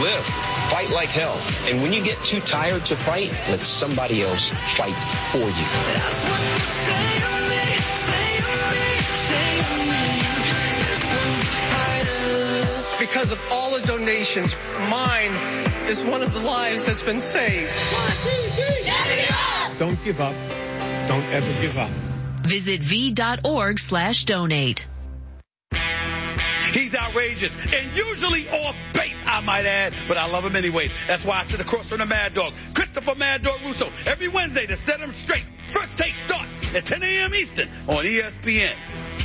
live. Fight like hell. And when you get too tired to fight, let somebody else fight for you. That's what you say to me, say to me, say to me. Because of all the donations, mine is one of the lives that's been saved. Never give up. Don't give up. Don't ever give up. Visit v.org/donate. He's outrageous and usually off base, I might add, but I love him anyways. That's why I sit across from the Mad Dog, Christopher Mad Dog Russo, every Wednesday to set him straight. First Take starts at 10 a.m. Eastern on ESPN.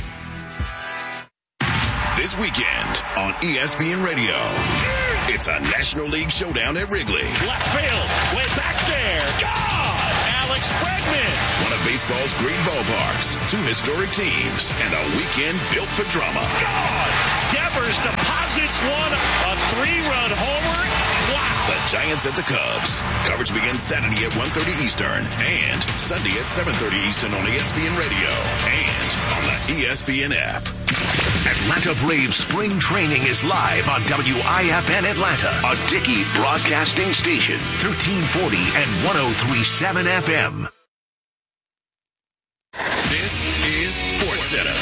This weekend on ESPN Radio, it's a National League showdown at Wrigley. Left field, way back there. God! Alex Bregman. One of baseball's great ballparks, two historic teams, and a weekend built for drama. God! Devers deposits one, a 3-run homer. Wow! The Giants at the Cubs. Coverage begins Saturday at 1:30 Eastern and Sunday at 7:30 Eastern on ESPN Radio and on the ESPN app. Atlanta Braves spring training is live on WIFN Atlanta, a Dickey broadcasting station, 1340 and 103.7 FM. This is SportsCenter.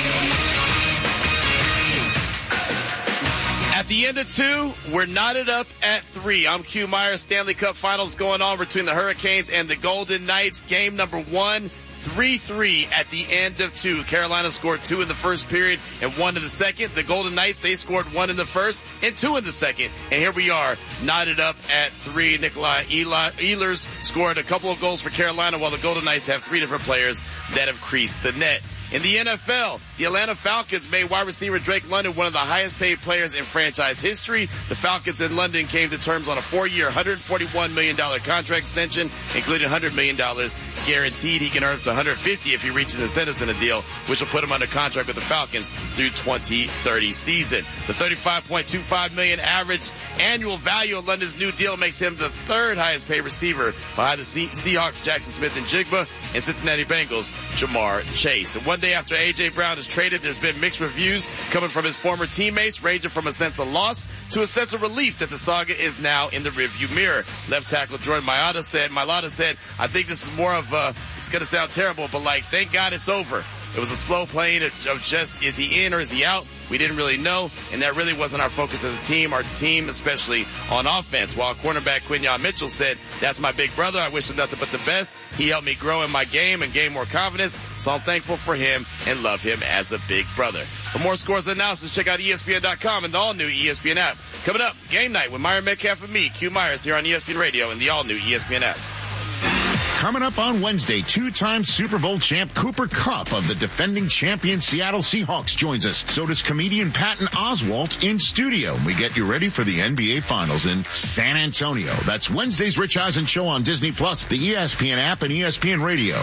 At the end of 2, we're knotted up at 3. I'm Q Myers. Stanley Cup Finals going on between the Hurricanes and the Golden Knights. Game number 1. 3-3 at the end of 2. Carolina scored 2 in the first period and 1 in the second. The Golden Knights, they scored 1 in the first and 2 in the second. And here we are, knotted up at 3. Nikolai Ehlers scored a couple of goals for Carolina, while the Golden Knights have 3 different players that have creased the net. In the NFL, the Atlanta Falcons made wide receiver Drake London one of the highest paid players in franchise history. The Falcons in London came to terms on a 4-year, $141 million contract extension, including $100 million guaranteed. He can earn up to $150 if he reaches incentives in a deal, which will put him under contract with the Falcons through 2030 season. The $35.25 million average annual value of London's new deal makes him the 3rd highest paid receiver behind the Seahawks, Jackson Smith and Jigba, and Cincinnati Bengals, Jamar Chase. And one day after A.J. Brown is traded, there's been mixed reviews coming from his former teammates, ranging from a sense of loss to a sense of relief that the saga is now in the rearview mirror. Left tackle Jordan Mailata said, I think this is more of it's going to sound terrible, but thank God it's over. It was a slow playing of just, is he in or is he out? We didn't really know, and that really wasn't our focus as a team, our team especially on offense. While cornerback Quinyon Mitchell said, that's my big brother. I wish him nothing but the best. He helped me grow in my game and gain more confidence, so I'm thankful for him and love him as a big brother. For more scores and analysis, check out ESPN.com and the all-new ESPN app. Coming up, Game Night with Myron Metcalf and me, Q Myers, here on ESPN Radio and the all-new ESPN app. Coming up on Wednesday, 2-time Super Bowl champ Cooper Kupp of the defending champion Seattle Seahawks joins us. So does comedian Patton Oswalt in studio. We get you ready for the NBA Finals in San Antonio. That's Wednesday's Rich Eisen Show on Disney+, the ESPN app, and ESPN Radio.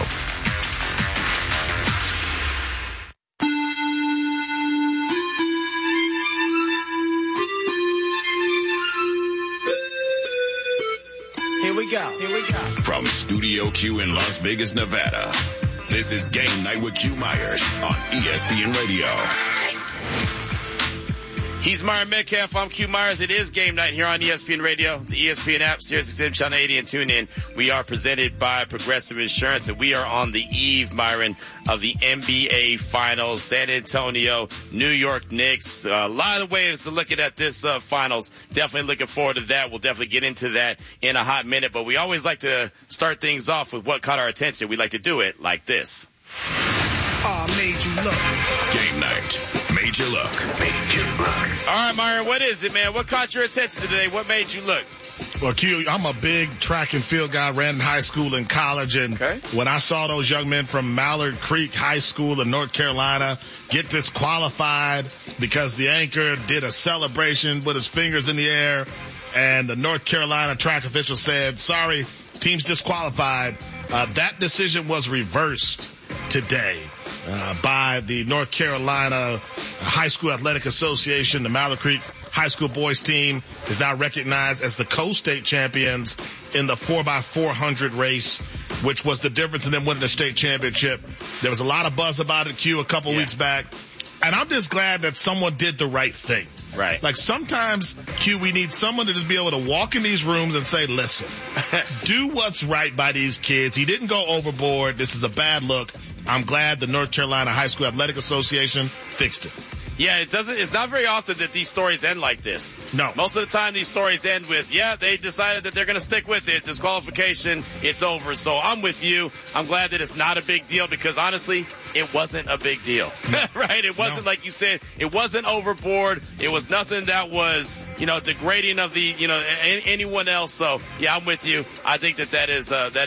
Here we go. From Studio Q in Las Vegas, Nevada, this is Game Night with Q Myers on ESPN Radio. He's Myron Metcalf. I'm Q Myers. It is Game Night here on ESPN Radio, the ESPN app, SiriusXM Channel 80, and tune in. We are presented by Progressive Insurance, and we are on the eve, Myron, of the NBA Finals. San Antonio, New York Knicks. A lot of ways to looking at this Finals. Definitely looking forward to that. We'll definitely get into that in a hot minute, but we always like to start things off with what caught our attention. We like to do it like this. Made you look. Game Night. Made you look. All right, Myron, what is it, man? What caught your attention today? What made you look? Well, Q, I'm a big track and field guy, ran in high school and college, and when I saw those young men from Mallard Creek High School in North Carolina get disqualified because the anchor did a celebration with his fingers in the air, and the North Carolina track official said, sorry, team's disqualified, that decision was reversed today by the North Carolina High School Athletic Association. The Mallard Creek High School boys team is now recognized as the co-state champions in the 4x400 race, which was the difference in them winning the state championship. There was a lot of buzz about it, Q, a couple weeks back. And I'm just glad that someone did the right thing. Right. Like sometimes, Q, we need someone to just be able to walk in these rooms and say, listen, do what's right by these kids. He didn't go overboard. This is a bad look. I'm glad the North Carolina High School Athletic Association fixed it. Yeah, it's not very often that these stories end like this. No. Most of the time these stories end with, they decided that they're going to stick with it. Disqualification, it's over. So I'm with you. I'm glad that it's not a big deal because honestly, it wasn't a big deal. Right? It wasn't like you said, it wasn't overboard. It was nothing that was, degrading of the, anyone else. So yeah, I'm with you. I think that is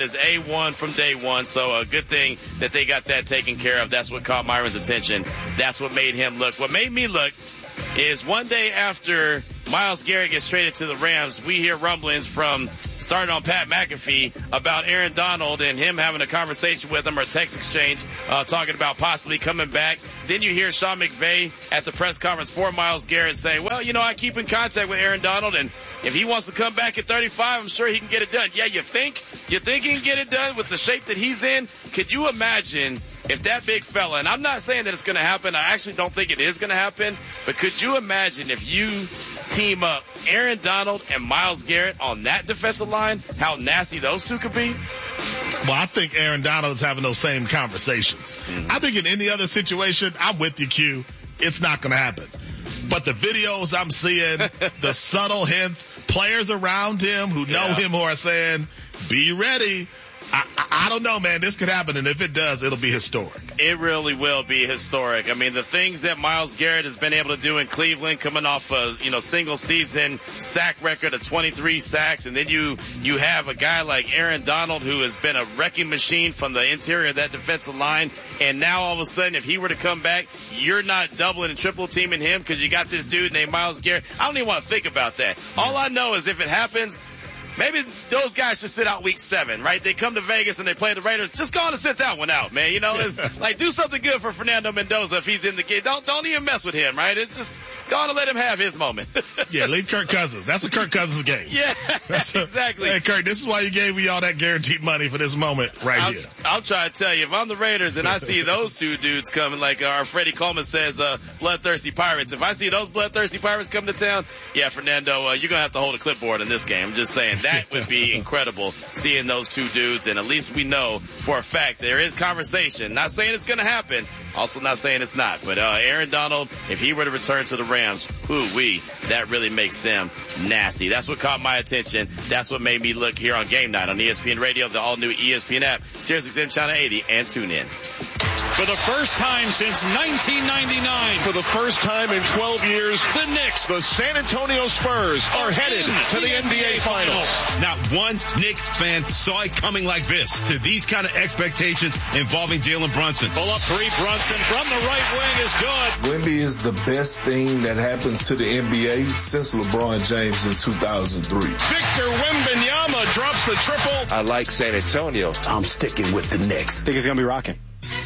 A1 from day one. So a good thing that they got that taken care of. That's what caught Myron's attention. That's what made him look. What made me look is one day after Myles Garrett gets traded to the Rams, we hear rumblings from starting on Pat McAfee about Aaron Donald and him having a conversation with him or a text exchange talking about possibly coming back. Then you hear Sean McVay at the press conference for Myles Garrett say, well, I keep in contact with Aaron Donald, and if he wants to come back at 35, I'm sure he can get it done. Yeah, you think he can get it done with the shape that he's in? Could you imagine if that big fella, and I'm not saying that it's going to happen, I actually don't think it is going to happen, but could you imagine if you team up Aaron Donald and Myles Garrett on that defensive line, how nasty those two could be? Well, I think Aaron Donald is having those same conversations. Mm-hmm. I think in any other situation, I'm with you, Q. It's not going to happen. But the videos I'm seeing, the subtle hints, players around him who know him who are saying, be ready. I don't know, man. This could happen, and if it does, it'll be historic. It really will be historic. I mean, the things that Myles Garrett has been able to do in Cleveland, coming off a single season sack record of 23 sacks, and then you have a guy like Aaron Donald who has been a wrecking machine from the interior of that defensive line, and now all of a sudden, if he were to come back, you're not doubling and triple teaming him because you got this dude named Myles Garrett. I don't even want to think about that. All I know is if it happens, maybe those guys should sit out week 7, right? They come to Vegas and they play the Raiders. Just go on and sit that one out, man. Like do something good for Fernando Mendoza if he's in the game. Don't even mess with him, right? It's just go on and let him have his moment. Yeah, leave Kirk Cousins. That's a Kirk Cousins game. Yeah, exactly. Hey, Kirk, this is why you gave me all that guaranteed money for this moment here. I'll try to tell you, if I'm the Raiders and I see those two dudes coming, like our Freddie Coleman says, bloodthirsty Pirates. If I see those bloodthirsty Pirates come to town, yeah, Fernando, you're going to have to hold a clipboard in this game. I'm just saying. That would be incredible seeing those two dudes, and at least we know for a fact there is conversation. Not saying it's going to happen, also not saying it's not, but Aaron Donald, if he were to return to the Rams, that really makes them nasty. That's what caught my attention. That's what made me look here on Game Night on ESPN Radio, the all-new ESPN app, SiriusXM Channel 80, and tune in. For the first time since 1999. For the first time in 12 years, the Knicks, the San Antonio Spurs, are headed to the NBA Finals. Not one Knicks fan saw it coming like this, to these kind of expectations involving Jalen Brunson. Pull up three, Brunson from the right wing is good. Wemby is the best thing that happened to the NBA since LeBron James in 2003. Victor Wembanyama drops the triple. I like San Antonio. I'm sticking with the Knicks. I think it's going to be rocking.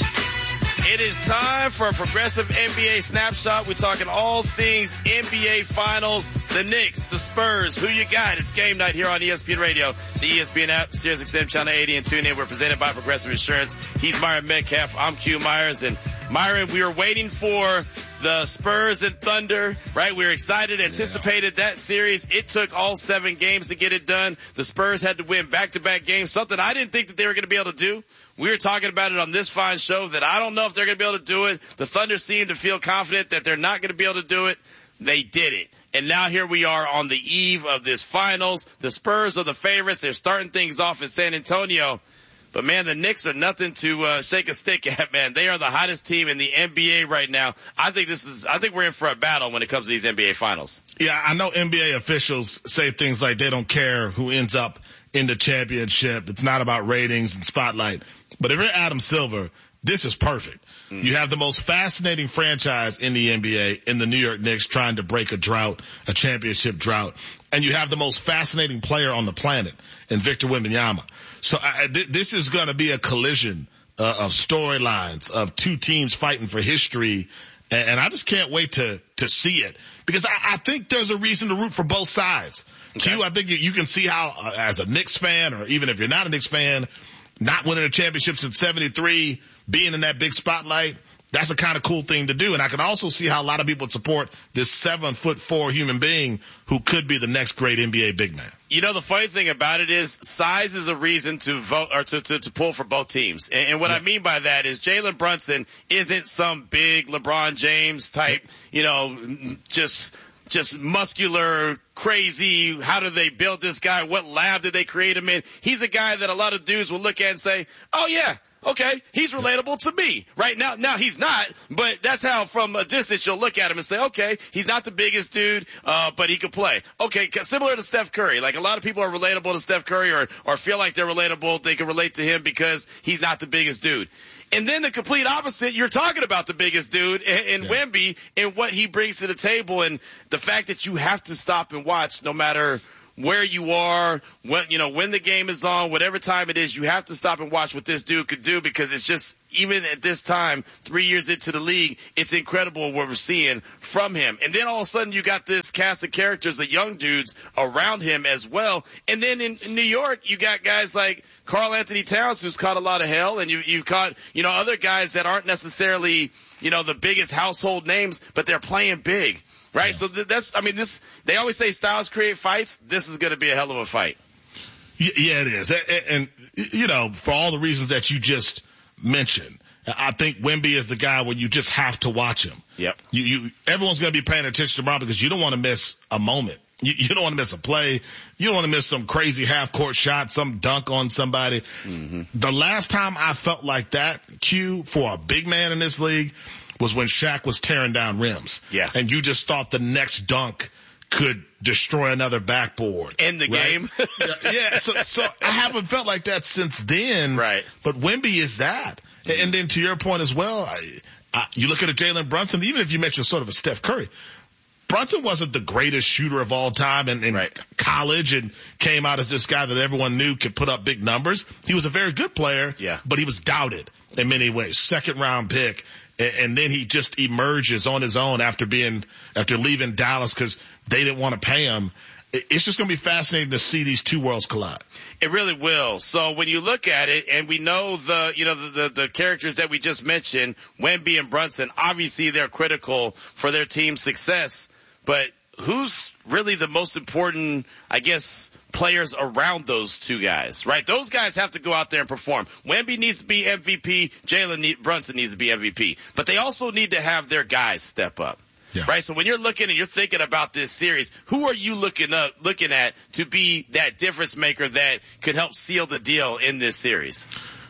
It is time for a Progressive NBA Snapshot. We're talking all things NBA Finals, the Knicks, the Spurs. Who you got? It's Game Night here on ESPN Radio, the ESPN app, SiriusXM Channel 80, and tune in. We're presented by Progressive Insurance. He's Myron Metcalf. I'm Q Myers. And Myron, we were waiting for the Spurs and Thunder, right? We were excited, anticipated that series. It took all 7 games to get it done. The Spurs had to win back-to-back games, something I didn't think that they were going to be able to do. We were talking about it on this fine show that I don't know if they're going to be able to do it. The Thunder seem to feel confident that they're not going to be able to do it. They did it. And now here we are on the eve of this finals. The Spurs are the favorites. They're starting things off in San Antonio. But, man, the Knicks are nothing to shake a stick at, man. They are the hottest team in the NBA right now. I think we're in for a battle when it comes to these NBA finals. Yeah, I know NBA officials say things like they don't care who ends up in the championship. It's not about ratings and spotlight. But if you're Adam Silver, this is perfect. You have the most fascinating franchise in the NBA in the New York Knicks trying to break a drought, a championship drought. And you have the most fascinating player on the planet in Victor Wembanyama. So this is going to be a collision of storylines, of two teams fighting for history. And I just can't wait to see it, because I think there's a reason to root for both sides. Okay. Q, I think you can see how, as a Knicks fan, or even if you're not a Knicks fan, not winning a championship since 73, being in that big spotlight, That's a kind of cool thing to do. And I can also see how a lot of people would support this 7'4" human being who could be the next great NBA big man. You know, the funny thing about it is size is a reason to vote or to pull for both teams. And what I mean by that is Jalen Brunson isn't some big LeBron James type, you know, just muscular, crazy. How do they build this guy? What lab did they create him in? He's a guy that a lot of dudes will look at and say, oh yeah, okay, he's relatable to me. Right now he's not, but that's how from a distance you'll look at him and say, okay, he's not the biggest dude, but he could play. Okay, similar to Steph Curry. Like a lot of people are relatable to Steph Curry or feel like they're relatable. They can relate to him because he's not the biggest dude. And then the complete opposite, you're talking about the biggest dude in Wemby and what he brings to the table and the fact that you have to stop and watch no matter where you are, when the game is on, whatever time it is, you have to stop and watch what this dude could do because it's just, even at this time, 3 years into the league, it's incredible what we're seeing from him. And then all of a sudden you got this cast of characters, the young dudes around him as well. And then in New York, you got guys like Karl Anthony Towns, who's caught a lot of hell, and you've caught, other guys that aren't necessarily, the biggest household names, but they're playing big. Right? Yeah. So they always say styles create fights. This is going to be a hell of a fight. Yeah, it is. And, for all the reasons that you just mentioned, I think Wemby is the guy where you just have to watch him. Yep. Everyone's going to be paying attention to Brown because you don't want to miss a moment. You don't want to miss a play. You don't want to miss some crazy half-court shot, some dunk on somebody. Mm-hmm. The last time I felt like that, Q, for a big man in this league, was when Shaq was tearing down rims. Yeah. And you just thought the next dunk could destroy another backboard. End the game. Yeah. So I haven't felt like that since then. Right. But Wemby is that. Mm-hmm. And then to your point as well, you look at a Jalen Brunson, even if you mention sort of a Steph Curry, Brunson wasn't the greatest shooter of all time in college and came out as this guy that everyone knew could put up big numbers. He was a very good player, but he was doubted in many ways. Second round pick. And then he just emerges on his own after leaving Dallas because they didn't want to pay him. It's just going to be fascinating to see these two worlds collide. It really will. So when you look at it, and we know the characters that we just mentioned, Wemby and Brunson, obviously they're critical for their team's success. But who's really the most important, I guess, players around those two guys, right? Those guys have to go out there and perform. Wemby needs to be MVP. Brunson needs to be MVP. But they also need to have their guys step up. Yeah. Right? So when you're looking and you're thinking about this series, who are you looking at to be that difference maker that could help seal the deal in this series?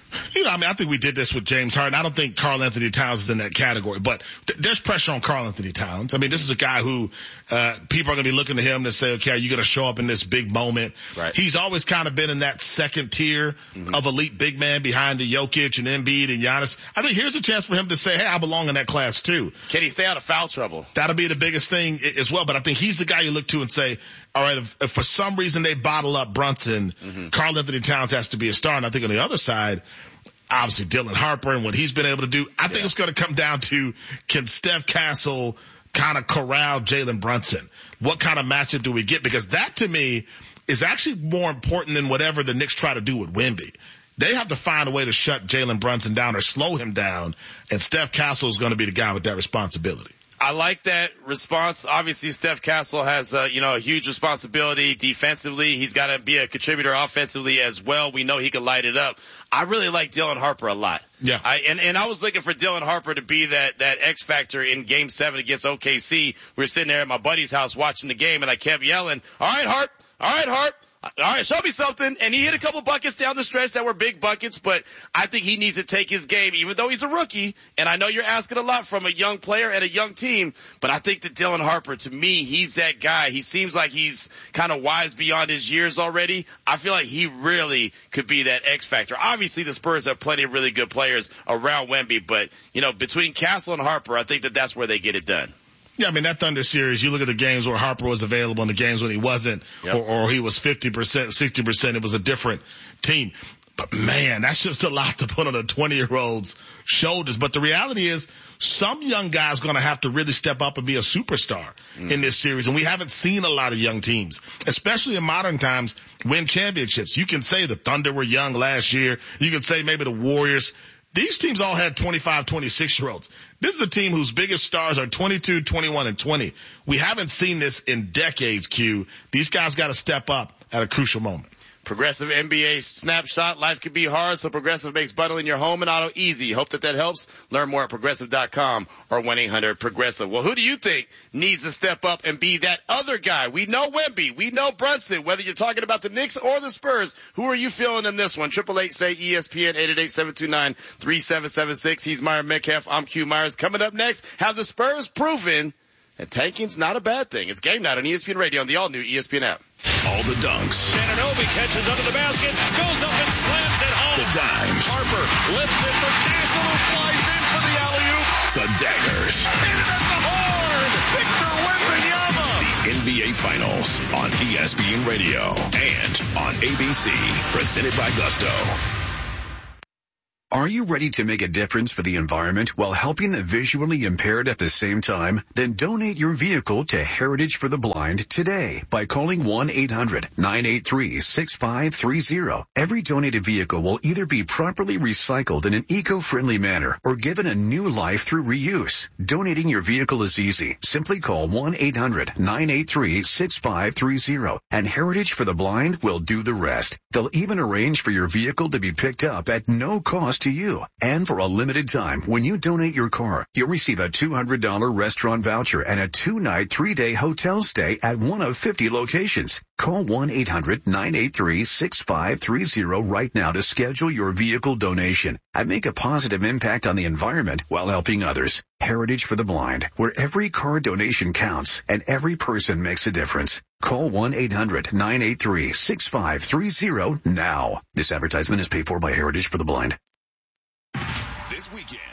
I think we did this with James Harden. I don't think Karl Anthony Towns is in that category, but there's pressure on Karl Anthony Towns. I mean, this is a guy who, people are going to be looking to him to say, okay, are you going to show up in this big moment? Right. He's always kind of been in that second tier of elite big man behind the Jokic and Embiid and Giannis. I think here's a chance for him to say, hey, I belong in that class too. Can he stay out of foul trouble? That'll be the biggest thing as well, but I think he's the guy you look to and say, all right, if for some reason they bottle up Brunson, Karl Anthony Towns has to be a star. And I think on the other side, obviously Dylan Harper and what he's been able to do. I think it's going to come down to, can Steph Castle kind of corral Jalen Brunson? What kind of matchup do we get? Because that to me is actually more important than whatever the Knicks try to do with Wemby. They have to find a way to shut Jalen Brunson down or slow him down, and Steph Castle is going to be the guy with that responsibility. I like that response. Obviously, Steph Castle has, a huge responsibility defensively. He's got to be a contributor offensively as well. We know he can light it up. I really like Dylan Harper a lot. Yeah. And I was looking for Dylan Harper to be that X factor in Game 7 against OKC. We were sitting there at my buddy's house watching the game, and I kept yelling, all right, Harp. All right, show me something. And he hit a couple buckets down the stretch that were big buckets, but I think he needs to take his game, even though he's a rookie. And I know you're asking a lot from a young player and a young team, but I think that Dylan Harper, to me, he's that guy. He seems like he's kind of wise beyond his years already. I feel like he really could be that X factor. Obviously, the Spurs have plenty of really good players around Wemby, but, between Castle and Harper, I think that that's where they get it done. Yeah, I mean, that Thunder series, you look at the games where Harper was available and the games when he wasn't, or he was 50%, 60%, it was a different team. But man, that's just a lot to put on a 20-year-old's shoulders. But the reality is, some young guy's going to have to really step up and be a superstar in this series. And we haven't seen a lot of young teams, especially in modern times, win championships. You can say the Thunder were young last year. You can say maybe the Warriors. These teams all had 25, 26-year-olds. This is a team whose biggest stars are 22, 21, and 20. We haven't seen this in decades, Q. These guys got to step up at a crucial moment. Progressive NBA snapshot. Life can be hard, so Progressive makes bundling your home and auto easy. Hope that helps. Learn more at Progressive.com or 1-800-PROGRESSIVE. Well, who do you think needs to step up and be that other guy? We know Wemby. We know Brunson. Whether you're talking about the Knicks or the Spurs, who are you feeling in this one? 888-SAY-ESPN, 888-729-3776. He's Myron Metcalf. I'm Q Myers. Coming up next, have the Spurs proven that tanking's not a bad thing? It's game night on ESPN Radio on the all-new ESPN app. All the dunks. Anunoby catches under the basket, goes up and slams it home. The dimes. Harper lifts it for Dazzle, who flies in for the alley-oop. The daggers. Hit it at the horn. Victor Wembanyama. The NBA Finals on ESPN Radio and on ABC. Presented by Gusto. Are you ready to make a difference for the environment while helping the visually impaired at the same time? Then donate your vehicle to Heritage for the Blind today by calling 1-800-983-6530. Every donated vehicle will either be properly recycled in an eco-friendly manner or given a new life through reuse. Donating your vehicle is easy. Simply call 1-800-983-6530 and Heritage for the Blind will do the rest. They'll even arrange for your vehicle to be picked up at no cost to you. And for a limited time, when you donate your car, you'll receive a $200 restaurant voucher and a 2-night, 3-day hotel stay at one of 50 locations. Call 1-800-983-6530 right now to schedule your vehicle donation and make a positive impact on the environment while helping others. Heritage for the Blind, where every car donation counts and every person makes a difference. Call 1-800-983-6530 now. This advertisement is paid for by Heritage for the Blind. This weekend,